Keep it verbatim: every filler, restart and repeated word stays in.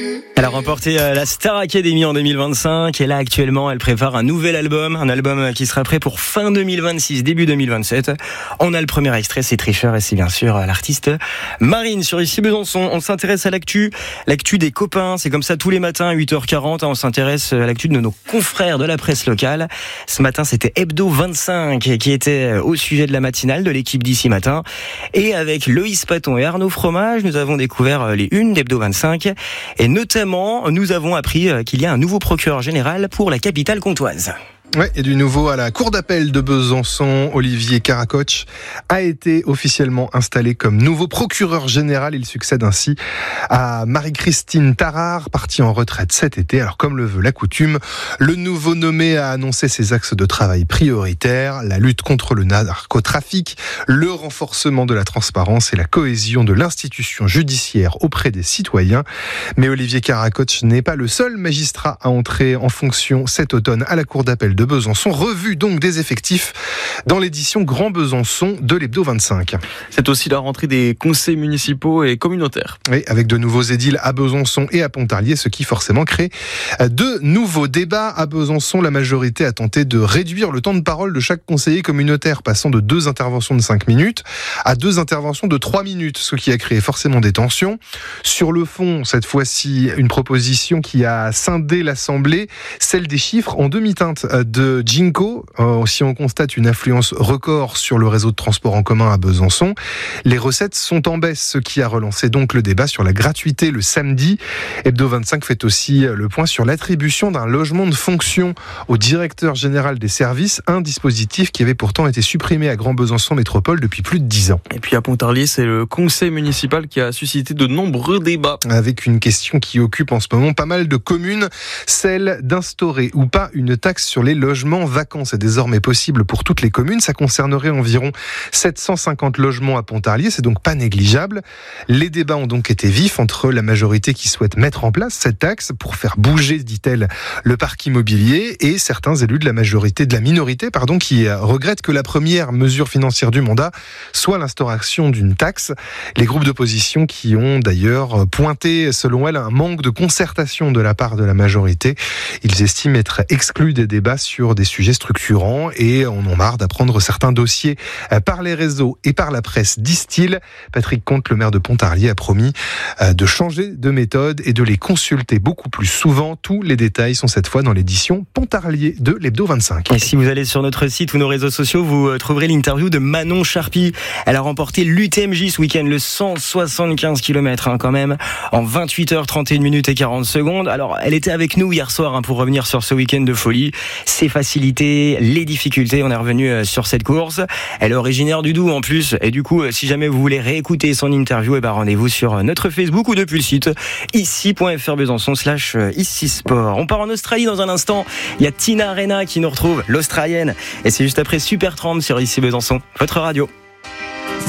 Elle a remporté la Star Academy en deux mille vingt-cinq et là actuellement elle prépare un nouvel album, un album qui sera prêt pour fin deux mille vingt-six, début deux mille vingt-sept. On a le premier extrait, c'est Tricheur et c'est bien sûr l'artiste Marine sur Ici Besançon. On s'intéresse à l'actu, l'actu des copains, c'est comme ça tous les matins à huit heures quarante, on s'intéresse à l'actu de nos confrères de la presse locale. Ce matin c'était Hebdo vingt-cinq qui était au sujet de la matinale de l'équipe d'Ici Matin et avec Loïs Paton et Arnaud Fromage, nous avons découvert les unes d'Hebdo vingt-cinq et notamment nous avons appris qu'il y a un nouveau procureur général pour la capitale comtoise. Ouais, et du nouveau à la cour d'appel de Besançon, Olivier Caracoche a été officiellement installé comme nouveau procureur général. Il succède ainsi à Marie-Christine Tarard, partie en retraite cet été. Alors, comme le veut la coutume, le nouveau nommé a annoncé ses axes de travail prioritaires, la lutte contre le narcotrafic, le renforcement de la transparence et la cohésion de l'institution judiciaire auprès des citoyens. Mais Olivier Caracoche n'est pas le seul magistrat à entrer en fonction cet automne à la cour d'appel de de Besançon, revue donc des effectifs dans l'édition Grand Besançon de l'Hebdo vingt-cinq. C'est aussi la rentrée des conseils municipaux et communautaires. Oui, avec de nouveaux édiles à Besançon et à Pontarlier, ce qui forcément crée de nouveaux débats. À Besançon, la majorité a tenté de réduire le temps de parole de chaque conseiller communautaire, passant de deux interventions de cinq minutes à deux interventions de trois minutes, ce qui a créé forcément des tensions. Sur le fond, cette fois-ci, une proposition qui a scindé l'Assemblée, celle des chiffres en demi-teinte de Ginko. Euh, si on constate une influence record sur le réseau de transport en commun à Besançon, les recettes sont en baisse, ce qui a relancé donc le débat sur la gratuité le samedi. Hebdo vingt-cinq fait aussi le point sur l'attribution d'un logement de fonction au directeur général des services, un dispositif qui avait pourtant été supprimé à Grand Besançon Métropole depuis plus de dix ans. Et puis à Pontarlier, c'est le conseil municipal qui a suscité de nombreux débats. Avec une question qui occupe en ce moment pas mal de communes, celle d'instaurer ou pas une taxe sur les logements vacants. C'est désormais possible pour toutes les communes. Ça concernerait environ sept cent cinquante logements à Pontarlier. C'est donc pas négligeable. Les débats ont donc été vifs entre la majorité qui souhaite mettre en place cette taxe pour faire bouger, dit-elle, le parc immobilier et certains élus de la majorité, de la minorité, pardon, qui regrettent que la première mesure financière du mandat soit l'instauration d'une taxe. Les groupes d'opposition qui ont d'ailleurs pointé, selon elles, un manque de concertation de la part de la majorité. Ils estiment être exclus des débats sur des sujets structurants et en ont marre d'apprendre certains dossiers par les réseaux et par la presse, disent-ils. Patrick Comte, le maire de Pontarlier, a promis de changer de méthode et de les consulter beaucoup plus souvent. Tous les détails sont cette fois dans l'édition Pontarlier de l'Hebdo vingt-cinq. Et si vous allez sur notre site ou nos réseaux sociaux, vous trouverez l'interview de Manon Charpie. Elle a remporté l'U T M J ce week-end, le cent soixante-quinze kilomètres hein, quand même, en vingt-huit heures trente et une minutes et quarante secondes. Alors, elle était avec nous hier soir hein, pour revenir sur ce week-end de folie. Ses facilités, les difficultés, on est revenu sur cette course. Elle est originaire du Doubs en plus, et du coup, si jamais vous voulez réécouter son interview, eh ben rendez-vous sur notre Facebook ou depuis le site ici.fr Besançon slash ici sport. On part en Australie dans un instant. Il y a Tina Arena qui nous retrouve, l'Australienne, et c'est juste après Super trente sur Ici Besançon, votre radio.